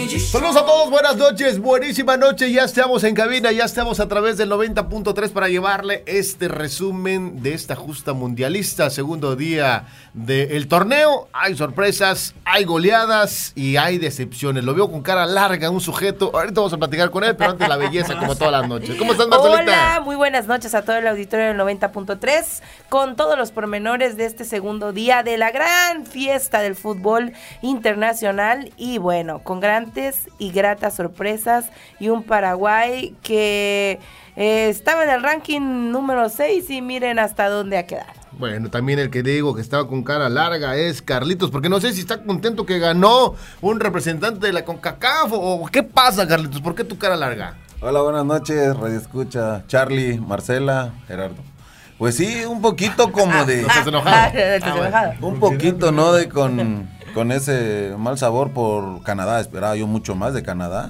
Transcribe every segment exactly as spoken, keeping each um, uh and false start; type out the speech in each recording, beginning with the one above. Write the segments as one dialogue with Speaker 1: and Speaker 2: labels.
Speaker 1: Saludos a todos, buenas noches, buenísima noche, ya estamos en cabina, ya estamos a través del noventa punto tres para llevarle este resumen de esta justa mundialista, segundo día del torneo. Hay sorpresas, hay goleadas y hay decepciones. Lo veo con cara larga un sujeto, ahorita vamos a platicar con él, pero antes la belleza como todas las noches. ¿Cómo estás, Marcelita?
Speaker 2: Hola, muy buenas noches a todo el auditorio del noventa punto tres con todos los pormenores de este segundo día de la gran fiesta del fútbol internacional y bueno, con grandes y gratas sorpresas y un Paraguay que eh, estaba en el ranking número seis y miren hasta dónde ha quedado.
Speaker 1: Bueno, también el que digo que estaba con cara larga es Carlitos, porque no sé si está contento que ganó un representante de la CONCACAF o qué pasa, Carlitos, ¿por qué tu cara larga?
Speaker 3: Hola, buenas noches, Radio Escucha, Charlie, Marcela, Gerardo. Pues sí, un poquito como de...
Speaker 1: ¿No estás enojado?
Speaker 2: ¿Estás enojado?
Speaker 3: Un poquito, ¿no? De con, con ese mal sabor por Canadá, esperaba yo mucho más de Canadá.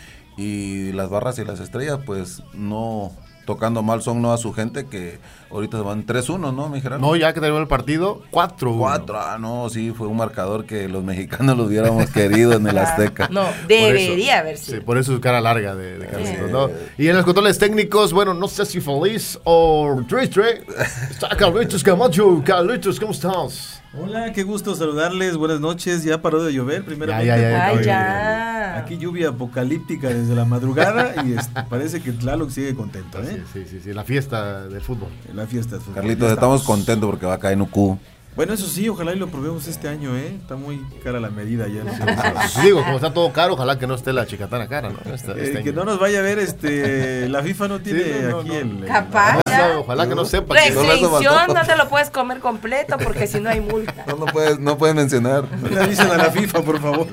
Speaker 3: Y las barras y las estrellas, pues no... tocando mal son no a su gente, que ahorita van tres uno, ¿no, mi Gerardo?
Speaker 1: No, ya que terminó el partido, cuatro uno.
Speaker 3: cuatro, ah, no, sí, fue un marcador que los mexicanos lo hubiéramos querido en el Azteca.
Speaker 2: No, debería haber sido.
Speaker 1: Sí, por eso es cara larga de, de Carlitos, ¿no? Y en los controles técnicos, bueno, no sé si feliz o triste, está Carlitos Camacho. Carlitos, ¿cómo estás?
Speaker 4: Hola, qué gusto saludarles, buenas noches, ya paró de llover, primeramente.
Speaker 1: Ya, ya, ya,
Speaker 2: Ay,
Speaker 1: ya,
Speaker 2: ya.
Speaker 4: Aquí lluvia apocalíptica desde la madrugada y este, parece que Tlaloc sigue contento, ¿eh?
Speaker 1: Sí, sí, sí, sí, la fiesta del fútbol.
Speaker 4: En la fiesta de fútbol.
Speaker 3: Carlitos, estamos contentos porque va a caer en U Q.
Speaker 4: Bueno, eso sí, ojalá y lo probemos este año, ¿eh? Está muy cara la medida ya.
Speaker 1: Sí, digo, como está todo caro, ojalá que no esté la chicatana cara, ¿no? Esta,
Speaker 4: Eh,
Speaker 1: este
Speaker 4: que
Speaker 1: año.
Speaker 4: no nos vaya a ver, este, la FIFA no tiene
Speaker 1: Sí, no, no,
Speaker 4: aquí
Speaker 1: no.
Speaker 4: el... el-
Speaker 2: Capaz.
Speaker 1: No, no, ojalá que no sepa que no
Speaker 2: Restricción, no te lo puedes comer completo porque si no hay multa.
Speaker 3: No, no puedes, no puedes mencionar.
Speaker 4: No le avisen a la FIFA, por favor.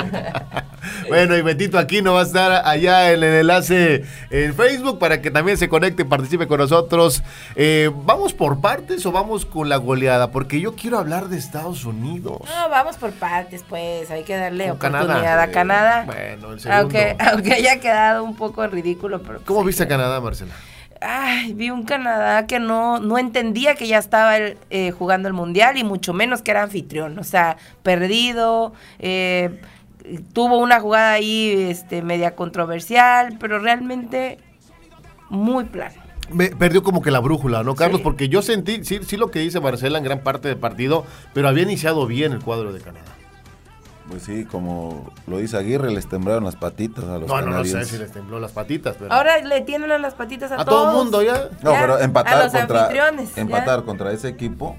Speaker 1: Bueno, y Betito Aquino va a estar allá en el enlace en Facebook para que también se conecte y participe con nosotros. Eh, ¿Vamos por partes o vamos con la goleada? Porque yo quiero hablar de Estados Unidos.
Speaker 2: No, vamos por partes, pues. Hay que darle
Speaker 1: Con
Speaker 2: oportunidad
Speaker 1: Canadá.
Speaker 2: a Canadá.
Speaker 1: Bueno, el segundo.
Speaker 2: Aunque, aunque haya quedado un poco ridículo. Pero
Speaker 1: ¿Cómo
Speaker 2: pues,
Speaker 1: viste a
Speaker 2: hay que-
Speaker 1: Canadá, Marcela?
Speaker 2: Ay, vi un Canadá que no, no entendía que ya estaba eh, jugando el Mundial y mucho menos que era anfitrión. O sea, perdido, eh, tuvo una jugada ahí este, media controversial, pero realmente muy plano.
Speaker 1: Me perdió como que la brújula, ¿no, Carlos?
Speaker 2: Sí.
Speaker 1: Porque yo sentí, sí, sí lo que dice Marcela en gran parte del partido, pero había iniciado bien el cuadro de Canadá.
Speaker 3: Pues sí, como lo dice Aguirre, les temblaron las patitas a los
Speaker 1: No, no, no sé
Speaker 3: canadienses.
Speaker 1: si les tembló las patitas, pero...
Speaker 2: Ahora le tienen a las patitas a,
Speaker 1: a todo el mundo ya.
Speaker 3: No,
Speaker 2: Ya,
Speaker 3: pero
Speaker 2: a
Speaker 3: empatar
Speaker 2: los
Speaker 3: contra
Speaker 2: anfitriones, ya.
Speaker 3: empatar contra ese equipo.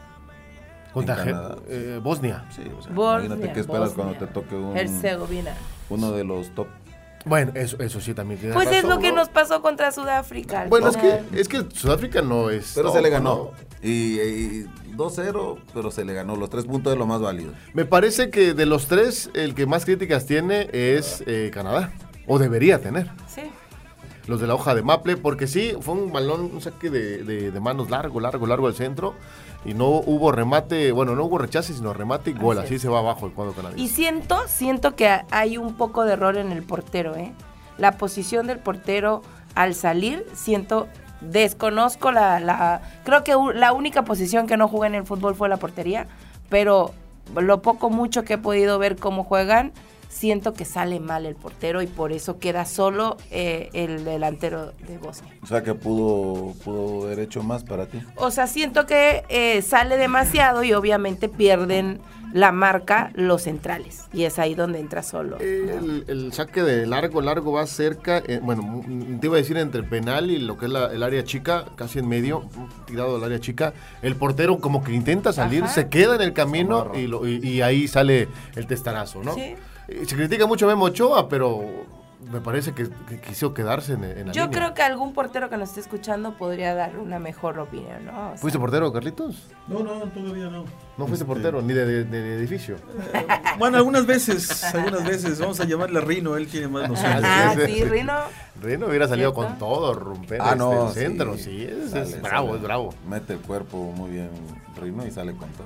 Speaker 1: Contra
Speaker 3: en
Speaker 1: Ge-
Speaker 3: Canadá.
Speaker 1: eh, Bosnia.
Speaker 3: Sí, o sea,
Speaker 2: Bosnia,
Speaker 3: imagínate qué esperas
Speaker 2: Bosnia,
Speaker 3: cuando te toque un,
Speaker 2: Herzegovina.
Speaker 3: uno de los top.
Speaker 1: Bueno, eso, eso sí también tiene
Speaker 2: Pues es
Speaker 1: razón,
Speaker 2: lo que
Speaker 1: ¿no?
Speaker 2: nos pasó contra Sudáfrica. al
Speaker 1: Bueno, es que,
Speaker 2: final.
Speaker 1: es que Sudáfrica no es...
Speaker 3: Pero
Speaker 1: top,
Speaker 3: se le ganó.
Speaker 1: ¿no?
Speaker 3: Y, y dos cero, pero se le ganó. Los tres puntos es lo más válido.
Speaker 1: Me parece que de los tres, el que más críticas tiene es eh, Canadá. O debería tener.
Speaker 2: Sí.
Speaker 1: Los de la hoja de Maple, porque sí, fue un balón, un saque de, de, de manos largo, largo, largo al centro. Y no hubo remate, bueno, no hubo rechace, sino remate y gol.
Speaker 2: Así
Speaker 1: Así
Speaker 2: es.
Speaker 1: se va abajo el cuadro
Speaker 2: Y
Speaker 1: canadiense.
Speaker 2: siento, siento que hay un poco de error en el portero, ¿eh? La posición del portero al salir, siento, desconozco la, la, creo que u- la única posición que no juega en el fútbol fue la portería, pero lo poco mucho que he podido ver cómo juegan, siento que sale mal el portero y por eso queda solo eh, el delantero de Bosnia.
Speaker 3: O sea que pudo, pudo haber hecho más para ti.
Speaker 2: O sea, siento que eh, sale demasiado y obviamente pierden la marca los centrales. Y es ahí donde entra solo.
Speaker 1: El, el saque de largo, largo va cerca, eh, bueno, mm, te iba a decir entre el penal y lo que es la- el área chica, casi en medio, mm, tirado del área chica. El portero como que intenta salir,
Speaker 2: Ajá.
Speaker 1: se queda en el camino y, lo- y- y ahí sale el testarazo, ¿no?
Speaker 2: Sí.
Speaker 1: Eh, Se critica mucho a Memo Ochoa, pero me parece que, que quiso quedarse en, en la
Speaker 2: Yo
Speaker 1: línea.
Speaker 2: creo que algún portero que nos esté escuchando podría dar una mejor opinión, ¿no? O sea,
Speaker 1: ¿Fuiste portero, Carlitos?
Speaker 4: No, no, todavía no.
Speaker 1: No fuiste
Speaker 4: Este,
Speaker 1: portero, ni de, de- de edificio.
Speaker 4: Bueno, algunas veces, algunas veces. Vamos a llamarle a Rino, él tiene más noción.
Speaker 2: Ah,
Speaker 1: Sí, sí,
Speaker 2: sí,
Speaker 1: sí.
Speaker 2: Rino.
Speaker 1: Reno hubiera salido
Speaker 2: ¿Cierto?
Speaker 1: con todo, romper
Speaker 3: Ah,
Speaker 1: este,
Speaker 3: no,
Speaker 1: el centro,
Speaker 3: sí.
Speaker 1: sí, es,
Speaker 3: Sale,
Speaker 1: es bravo,
Speaker 3: sale.
Speaker 1: es bravo.
Speaker 3: Mete el cuerpo muy bien Rino y sale con todo.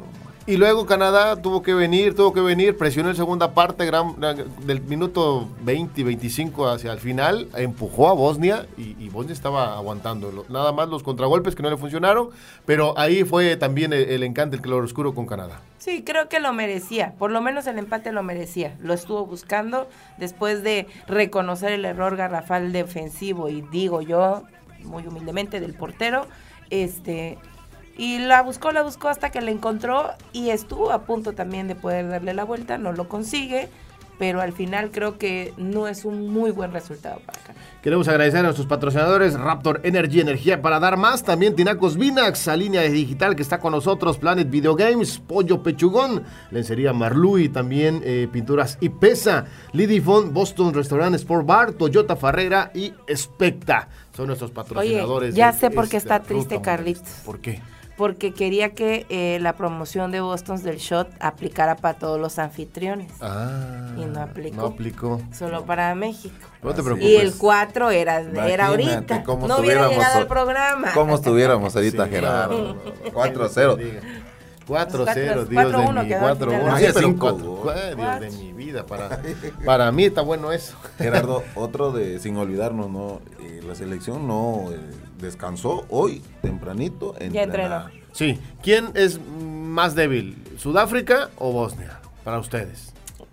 Speaker 1: Y luego Canadá tuvo que venir, tuvo que venir, presionó en segunda parte, gran, del minuto veinte y veinticinco hacia el final, empujó a Bosnia y, y Bosnia estaba aguantando. Nada más los contragolpes que no le funcionaron, pero ahí fue también el, el encanto, el claroscuro con Canadá.
Speaker 2: Sí, creo que lo merecía, por lo menos el empate lo merecía, lo estuvo buscando después de reconocer el error garrafal defensivo y digo yo, muy humildemente, del portero, este... Y la buscó, la buscó hasta que la encontró y estuvo a punto también de poder darle la vuelta, no lo consigue, pero al final creo que no es un muy buen resultado para acá.
Speaker 1: Queremos agradecer a nuestros patrocinadores Raptor Energy, energía para dar más, también Tinacos Vinax, la línea digital que está con nosotros, Planet Video Games, Pollo Pechugón, Lencería Marlui, también eh, Pinturas y Pesa, Lidifon, Boston Restaurant Sport Bar, Toyota Farrera y Specta. Son nuestros patrocinadores.
Speaker 2: Oye, ya sé por qué está triste Carlitos.
Speaker 1: ¿Por qué?
Speaker 2: Porque quería que eh, la promoción de Boston del Shot aplicara para todos los anfitriones.
Speaker 1: Ah,
Speaker 2: y no aplicó.
Speaker 1: No aplicó.
Speaker 2: Solo para México.
Speaker 1: No te preocupes.
Speaker 2: Y el cuatro era, era ahorita. No hubiera llegado al programa.
Speaker 3: ¿Cómo estuviéramos ahorita,
Speaker 1: Sí,
Speaker 3: Gerardo?
Speaker 1: no, no, no, no.
Speaker 3: cuatro a cero.
Speaker 1: cuatro cero, Dios
Speaker 2: cuatro
Speaker 1: de
Speaker 2: uno
Speaker 1: mi
Speaker 2: quedó
Speaker 1: cuatro
Speaker 2: al
Speaker 1: uno.
Speaker 2: final.
Speaker 1: Sí,
Speaker 3: Ay,
Speaker 1: pero
Speaker 3: cinco.
Speaker 1: cuatro, ay, Dios de mi vida, para, para mí está bueno eso.
Speaker 3: Gerardo, otro de, sin olvidarnos, ¿no? Eh, la selección no eh, descansó hoy, tempranito.
Speaker 2: Ya entrenó.
Speaker 1: Sí, ¿quién es más débil, Sudáfrica o Bosnia, para ustedes?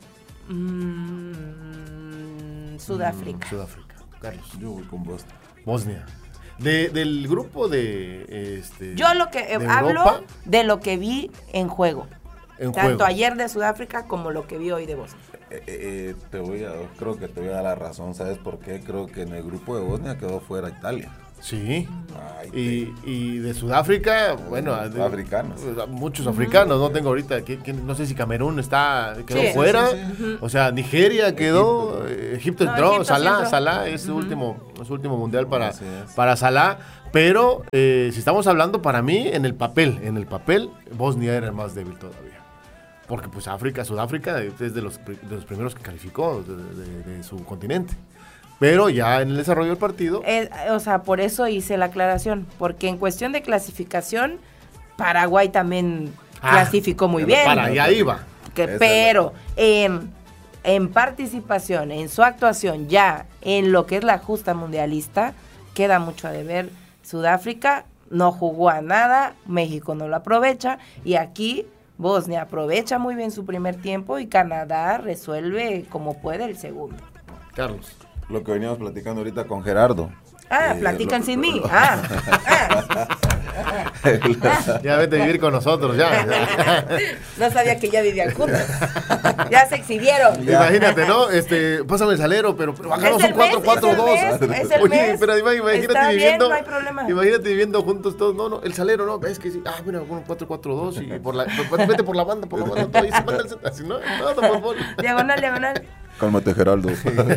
Speaker 2: Mm, Sudáfrica.
Speaker 1: Mm, Sudáfrica, Carlos.
Speaker 3: Yo voy con Bosnia.
Speaker 1: Bosnia. De, del grupo de... Este,
Speaker 2: Yo lo que eh,
Speaker 1: de
Speaker 2: hablo
Speaker 1: Europa,
Speaker 2: de lo que vi en juego.
Speaker 1: en
Speaker 2: Tanto
Speaker 1: juego.
Speaker 2: ayer de Sudáfrica como lo que vi hoy de Bosnia.
Speaker 3: Eh, eh, te voy a, creo que te voy a dar la razón, ¿sabes por qué? Creo que en el grupo de Bosnia quedó fuera Italia.
Speaker 1: Sí.
Speaker 3: Ay,
Speaker 1: Y, y de Sudáfrica, bueno, de-
Speaker 3: Africanos.
Speaker 1: muchos africanos, no tengo ahorita, ¿quién- quién? No sé si Camerún está quedó
Speaker 2: Sí,
Speaker 1: fuera,
Speaker 3: sí, sí,
Speaker 1: o sea, Nigeria quedó,
Speaker 3: Egipto.
Speaker 1: eh, Egipto
Speaker 2: No,
Speaker 1: entró,
Speaker 2: Egipto sí
Speaker 1: Salah,
Speaker 2: entró.
Speaker 1: Salah es su último, es su último mundial para,
Speaker 3: Así es.
Speaker 1: para Salah, pero eh, si estamos hablando para mí en el papel, en el papel Bosnia era el más débil todavía. Porque pues África, Sudáfrica es de los, pri- de los primeros que calificó de, de- de su continente. Pero ya en el desarrollo del partido,
Speaker 2: Eh, o sea, por eso hice la aclaración, porque en cuestión de clasificación, Paraguay también
Speaker 1: ah,
Speaker 2: clasificó muy bien.
Speaker 1: Para allá iba.
Speaker 2: Que-
Speaker 3: Esa es
Speaker 2: pero en, en participación, en su actuación, ya en lo que es la justa mundialista, queda mucho a deber. Sudáfrica no jugó a nada, México no lo aprovecha, y aquí Bosnia aprovecha muy bien su primer tiempo y Canadá resuelve como puede el segundo.
Speaker 1: Carlos.
Speaker 3: Lo que veníamos platicando ahorita con Gerardo.
Speaker 2: Ah,
Speaker 3: Eh,
Speaker 2: platican
Speaker 3: lo-
Speaker 2: sin mí. Ah, ah.
Speaker 1: Ya vete a vivir con nosotros, ya.
Speaker 2: No sabía que ya vivían juntos. Ya se exhibieron.
Speaker 1: Imagínate, ¿no? Este, pásame el salero, pero, pero hagamos
Speaker 2: Es el
Speaker 1: un cuatro cuatro dos.
Speaker 2: mes, es el mes, es el
Speaker 1: Oye,
Speaker 2: mes.
Speaker 1: pero ima- imagínate
Speaker 2: Está bien,
Speaker 1: viviendo.
Speaker 2: no hay problema.
Speaker 1: Imagínate viviendo juntos todos. No, no, el salero, no. Es que sí. Ah, mira, un cuatro cuatro dos y por la. pues, vete por la banda, por la banda. Todo ahí se manda el centro, así, ¿no? No, no, por favor.
Speaker 2: Diagonal, diagonal.
Speaker 3: Cálmate, Gerardo.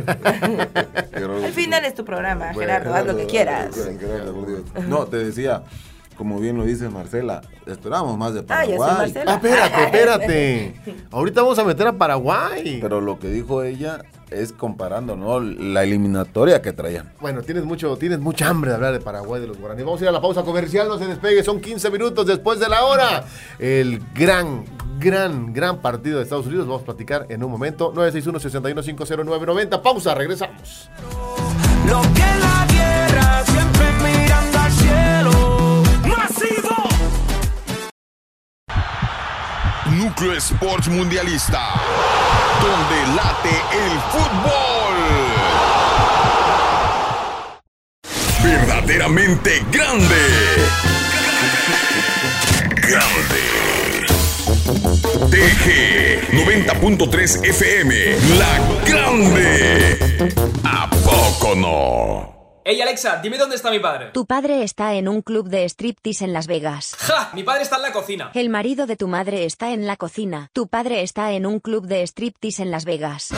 Speaker 2: Al final es tu programa,
Speaker 1: Bueno,
Speaker 2: Gerardo, haz lo que quieras.
Speaker 3: Gerardo, por Dios. No, te decía, como bien lo dice Marcela, esperamos más de
Speaker 2: Ah, ya soy
Speaker 3: Paraguay.
Speaker 2: Marcela.
Speaker 1: Ah, espérate, espérate. Ahorita vamos a meter a Paraguay.
Speaker 3: Pero lo que dijo ella es comparando, ¿no? La eliminatoria que traían.
Speaker 1: Bueno, tienes mucho, tienes mucha hambre de hablar de Paraguay, de los guaraníes. Vamos a ir a la pausa comercial, no se despegue, son quince minutos después de la hora. El gran, gran, gran partido de Estados Unidos, vamos a platicar en un momento. nueve seis uno, seis uno cinco cero nueve nueve cero. Pausa, regresamos.
Speaker 5: Lo que la tierra siempre mirando al cielo. Masivo.
Speaker 6: Núcleo Sports Mundialista, donde late el fútbol. Verdaderamente grande. Grande. T G noventa punto tres F M, La Grande. ¿A poco no?
Speaker 7: Ey Alexa, dime dónde está mi padre.
Speaker 8: Tu padre está en un club de striptease en Las Vegas.
Speaker 7: ¡Ja! Mi padre está en la cocina.
Speaker 8: El marido de tu madre está en la cocina. Tu padre está en un club de striptease en Las Vegas.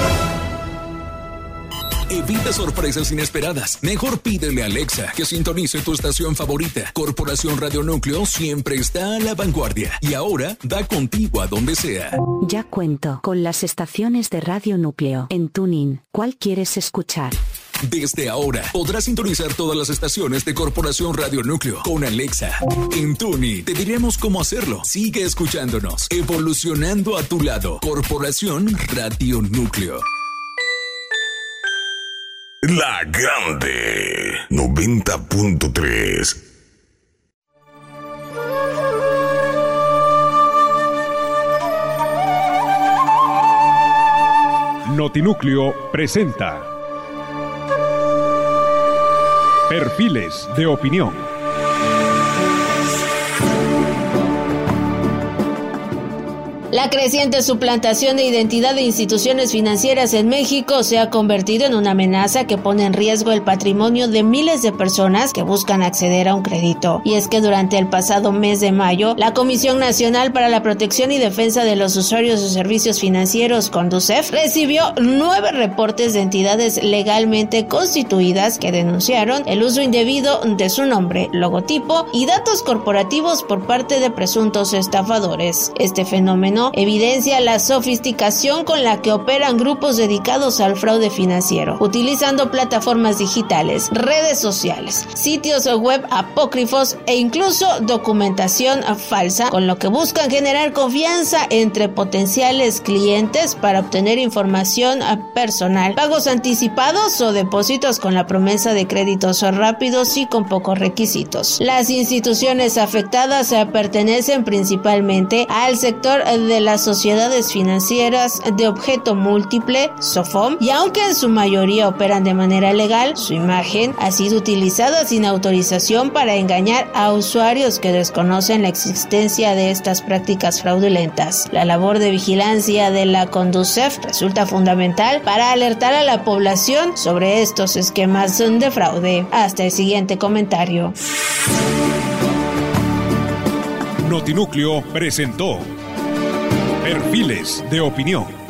Speaker 9: Evita sorpresas inesperadas. Mejor pídele a Alexa que sintonice tu estación favorita. Corporación Radio Núcleo siempre está a la vanguardia. Y ahora da contigo a donde sea.
Speaker 10: Ya cuento con las estaciones de Radio Núcleo en TuneIn. ¿Cuál quieres escuchar?
Speaker 9: Desde ahora podrás sintonizar todas las estaciones de Corporación Radio Núcleo con Alexa. En Tuni te diremos cómo hacerlo. Sigue escuchándonos, evolucionando a tu lado. Corporación Radio Núcleo.
Speaker 6: La Grande noventa punto tres.
Speaker 10: Notinúcleo presenta Perfiles de Opinión.
Speaker 11: La creciente suplantación de identidad de instituciones financieras en México se ha convertido en una amenaza que pone en riesgo el patrimonio de miles de personas que buscan acceder a un crédito. Y es que durante el pasado mes de mayo, la Comisión Nacional para la Protección y Defensa de los Usuarios de Servicios Financieros, Conducef, recibió nueve reportes de entidades legalmente constituidas que denunciaron el uso indebido de su nombre, logotipo y datos corporativos por parte de presuntos estafadores. Este fenómeno evidencia la sofisticación con la que operan grupos dedicados al fraude financiero, utilizando plataformas digitales, redes sociales, sitios web apócrifos e incluso documentación falsa, con lo que buscan generar confianza entre potenciales clientes para obtener información personal, pagos anticipados o depósitos con la promesa de créditos rápidos y con pocos requisitos. Las instituciones afectadas pertenecen principalmente al sector de las sociedades financieras de objeto múltiple, SOFOM, y aunque en su mayoría operan de manera legal, su imagen ha sido utilizada sin autorización para engañar a usuarios que desconocen la existencia de estas prácticas fraudulentas. La labor de vigilancia de la Conducef resulta fundamental para alertar a la población sobre estos esquemas de fraude. Hasta el siguiente comentario.
Speaker 10: Notinúcleo presentó Perfiles de Opinión.